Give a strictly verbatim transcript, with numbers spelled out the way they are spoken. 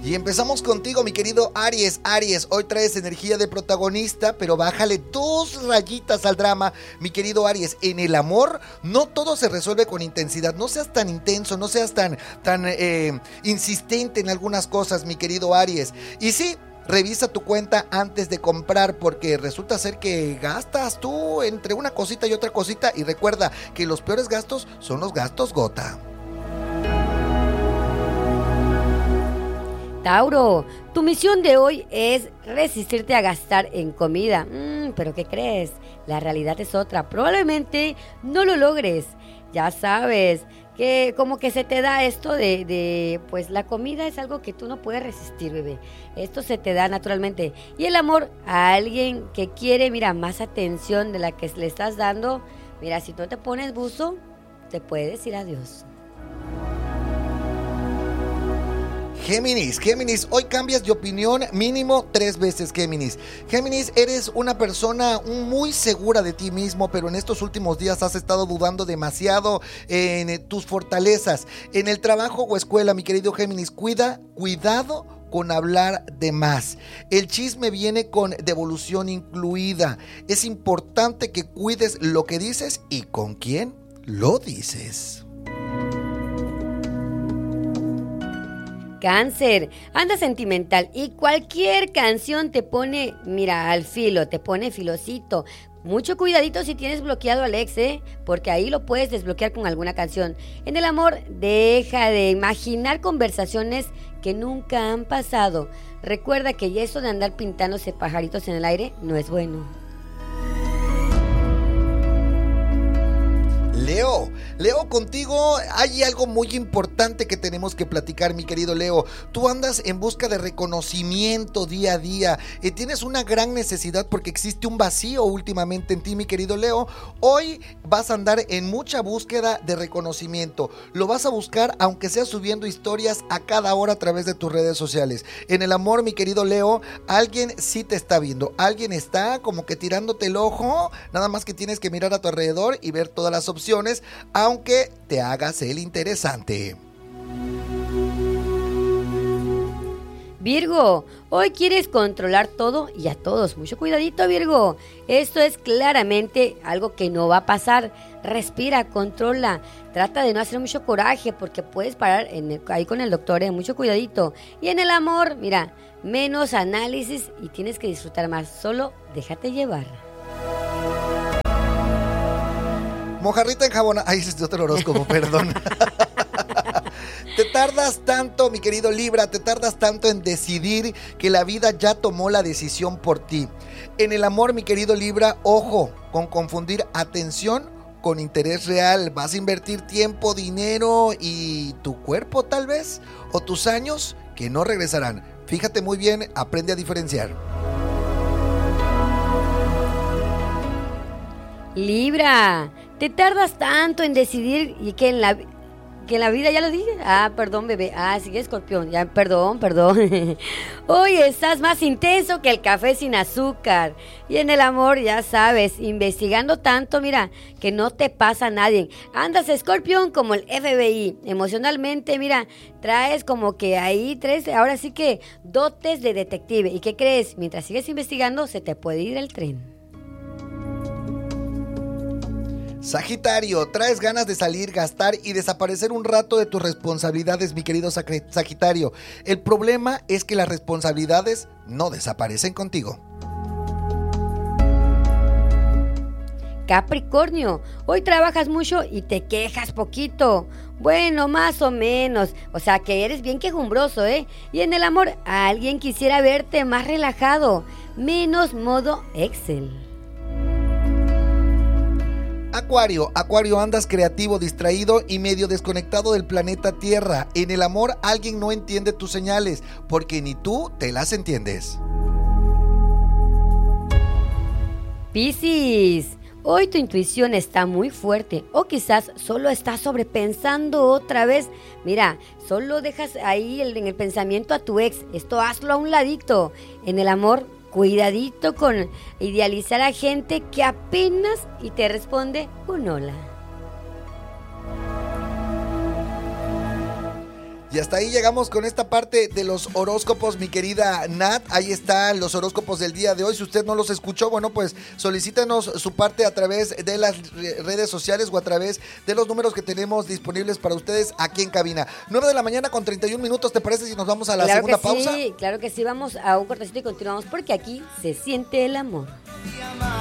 Y empezamos contigo, mi querido Aries. Aries, hoy traes energía de protagonista, pero bájale dos rayitas al drama, mi querido Aries. En el amor, no todo se resuelve con intensidad. No seas tan intenso, no seas tan, tan eh, insistente en algunas cosas, mi querido Aries. Y sí, revisa tu cuenta antes de comprar, porque resulta ser que gastas tú entre una cosita y otra cosita. Y recuerda que los peores gastos son los gastos gota. Tauro, tu misión de hoy es resistirte a gastar en comida. Mm, ¿Pero qué crees? La realidad es otra. Probablemente no lo logres. Ya sabes que como que se te da esto de, de, pues la comida es algo que tú no puedes resistir, bebé. Esto se te da naturalmente. Y el amor a alguien que quiere, mira, más atención de la que le estás dando. Mira, si no te pones buzo, te puedes decir adiós. Géminis, Géminis, hoy cambias de opinión mínimo tres veces, Géminis. Géminis, eres una persona muy segura de ti mismo, pero en estos últimos días has estado dudando demasiado en tus fortalezas. En el trabajo o escuela, mi querido Géminis, cuida, cuidado con hablar de más. El chisme viene con devolución incluida. Es importante que cuides lo que dices y con quién lo dices. Cáncer, anda sentimental y cualquier canción te pone, mira, al filo, te pone filosito. Mucho cuidadito si tienes bloqueado al ex, ¿eh? Porque ahí lo puedes desbloquear con alguna canción. En el amor, deja de imaginar conversaciones que nunca han pasado. Recuerda que eso de andar pintándose pajaritos en el aire no es bueno. Leo, Leo, contigo hay algo muy importante que tenemos que platicar, mi querido Leo. Tú andas en busca de reconocimiento día a día. Eh, tienes una gran necesidad porque existe un vacío últimamente en ti, mi querido Leo. Hoy vas a andar en mucha búsqueda de reconocimiento. Lo vas a buscar aunque sea subiendo historias a cada hora a través de tus redes sociales. En el amor, mi querido Leo, alguien sí te está viendo. Alguien está como que tirándote el ojo. Nada más que tienes que mirar a tu alrededor y ver todas las opciones, aunque te hagas el interesante. Virgo, hoy quieres controlar todo y a todos. Mucho cuidadito, Virgo. Esto es claramente algo que no va a pasar. Respira, controla. Trata de no hacer mucho coraje porque puedes parar en el, ahí con el doctor, ¿eh? Mucho cuidadito. Y en el amor, mira, menos análisis y tienes que disfrutar más. Solo déjate llevar. Mojarrita enjabonada. Ay, ese es otro horóscopo, perdón. Te tardas tanto, mi querido Libra, te tardas tanto en decidir que la vida ya tomó la decisión por ti. En el amor, mi querido Libra, ojo con confundir atención con interés real. Vas a invertir tiempo, dinero y tu cuerpo tal vez, o tus años que no regresarán. Fíjate muy bien, aprende a diferenciar. Libra, te tardas tanto en decidir y que en la, que en la vida, ya lo dije. Ah, perdón, bebé. Ah, sigue Escorpión. Ya, perdón, perdón. Hoy estás más intenso que el café sin azúcar. Y en el amor, ya sabes, investigando tanto, mira, que no te pasa a nadie. Andas, Escorpión, como el F B I. Emocionalmente, mira, traes como que ahí, traes, ahora sí que dotes de detective. ¿Y qué crees? Mientras sigues investigando, se te puede ir el tren. Sagitario, traes ganas de salir, gastar y desaparecer un rato de tus responsabilidades, mi querido Sagitario. El problema es que las responsabilidades no desaparecen contigo. Capricornio, hoy trabajas mucho y te quejas poquito. Bueno, más o menos. O sea, que eres bien quejumbroso, ¿eh? Y en el amor, alguien quisiera verte más relajado, menos modo Excel. Acuario, Acuario, andas creativo, distraído y medio desconectado del planeta Tierra. En el amor, alguien no entiende tus señales, porque ni tú te las entiendes. Piscis, hoy tu intuición está muy fuerte, o quizás solo estás sobrepensando otra vez. Mira, solo dejas ahí el, en el pensamiento a tu ex. Esto hazlo a un ladito. En el amor, cuidadito con idealizar a gente que apenas y te responde un hola. Y hasta ahí llegamos con esta parte de los horóscopos, mi querida Nat. Ahí están los horóscopos del día de hoy. Si usted no los escuchó, bueno, pues solicítenos su parte a través de las redes sociales o a través de los números que tenemos disponibles para ustedes aquí en cabina. nueve de la mañana con treinta y un minutos, ¿te parece si nos vamos a la claro segunda que pausa? Sí, claro que sí, vamos a un cortecito y continuamos porque aquí se siente el amor.